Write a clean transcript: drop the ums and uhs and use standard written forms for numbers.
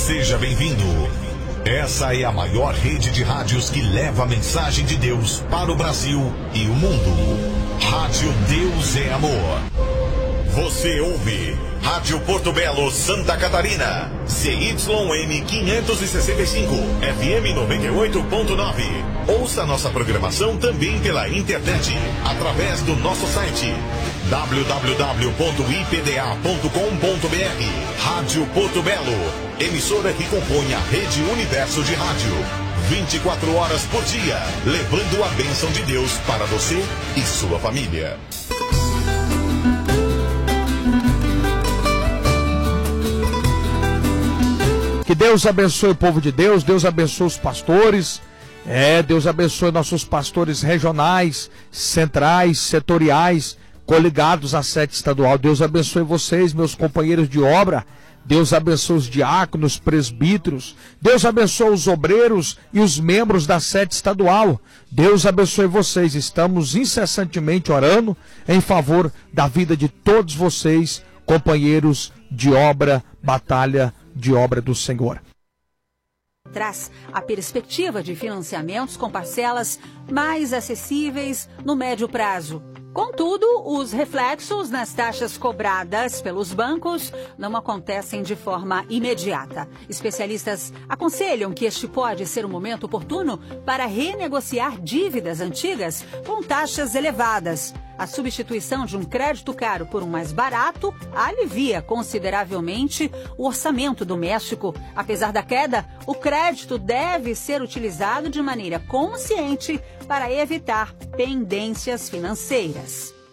Seja bem-vindo. Essa é a maior rede de rádios que leva a mensagem de Deus para o Brasil e o mundo. Rádio Deus é Amor. Você ouve Rádio Porto Belo, Santa Catarina. CYM 565, FM 98.9. Ouça nossa programação também pela internet, através do nosso site www.ipda.com.br. Rádio Porto Belo, emissora que compõe a Rede Universo de Rádio. 24 horas por dia, levando a bênção de Deus para você e sua família. Que Deus abençoe o povo de Deus, Deus abençoe os pastores, Deus abençoe nossos pastores regionais, centrais, setoriais, coligados à sede estadual. Deus abençoe vocês, meus companheiros de obra. Deus abençoe os diáconos, presbíteros. Deus abençoe os obreiros e os membros da sede estadual. Deus abençoe vocês. Estamos incessantemente orando em favor da vida de todos vocês, companheiros de obra, batalha de obra do Senhor. Traz a perspectiva de financiamentos com parcelas mais acessíveis no médio prazo. Contudo, os reflexos nas taxas cobradas pelos bancos não acontecem de forma imediata. Especialistas aconselham que este pode ser um momento oportuno para renegociar dívidas antigas com taxas elevadas. A substituição de um crédito caro por um mais barato alivia consideravelmente o orçamento doméstico. Apesar da queda, o crédito deve ser utilizado de maneira consciente para evitar pendências financeiras.